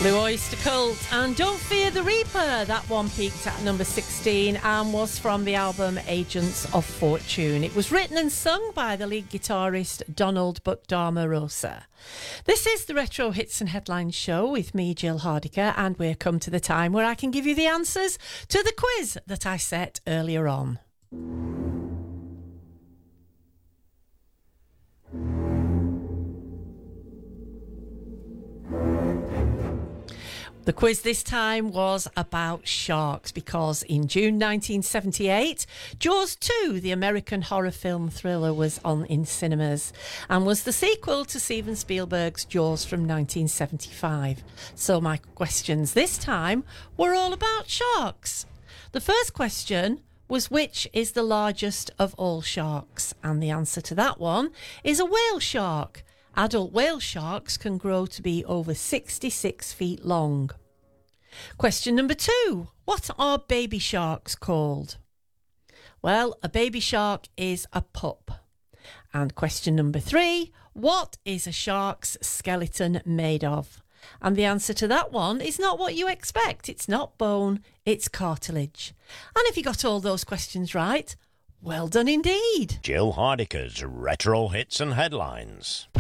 Blue Oyster Cult and Don't Fear the Reaper. That one peaked at number 16 and was from the album Agents of Fortune. It was written and sung by the lead guitarist Donald Buck Dharma-Rosa. This is the Retro Hits and Headlines show with me, Jill Hardiker, and we're come to the time where I can give you the answers to the quiz that I set earlier on. The quiz this time was about sharks because in June 1978, Jaws 2, the American horror film thriller, was on in cinemas and was the sequel to Steven Spielberg's Jaws from 1975. So my questions this time were all about sharks. The first question was, which is the largest of all sharks? And the answer to that one is a whale shark. Adult whale sharks can grow to be over 66 feet long. Question number 2. What are baby sharks called? Well, a baby shark is a pup. And question number 3. What is a shark's skeleton made of? And the answer to that one is not what you expect. It's not bone, it's cartilage. And if you got all those questions right, well done indeed. Jill Hardiker's Retro Hits and Headlines.